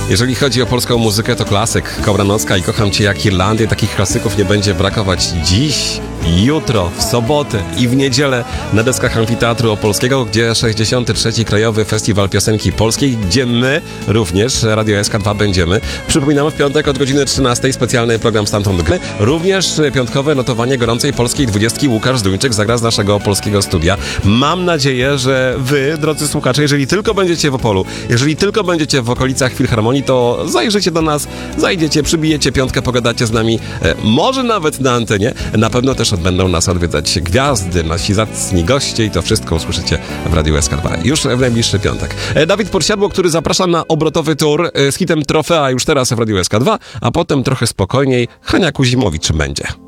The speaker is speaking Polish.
Jeżeli chodzi o polską muzykę, to klasyk. Kobra Nocka i Kocham Cię jak Irlandię. Takich klasyków nie będzie brakować dziś, jutro, w sobotę i w niedzielę na deskach Amfiteatru Opolskiego, gdzie 63. Krajowy Festiwal Piosenki Polskiej, gdzie my również, Radio SK2, będziemy. Przypominamy, w piątek od godziny 13 specjalny program Stamtąd Gry. Również piątkowe notowanie gorącej polskiej 20. Łukasz Zduńczyk zagra z naszego polskiego studia. Mam nadzieję, że wy, drodzy słuchacze, jeżeli tylko będziecie w Opolu, jeżeli tylko będziecie w okolicach Filharmonii, to zajrzycie do nas, zajdziecie, przybijecie piątkę, pogadacie z nami, może nawet na antenie. Na pewno też będą nas odwiedzać gwiazdy, nasi zacni goście i to wszystko usłyszycie w Radiu SK2 już w najbliższy piątek. Dawid Podsiadło, który zaprasza na obrotowy tour z hitem Trofea już teraz w Radiu SK2, a potem trochę spokojniej Hania Kuzimowicz będzie.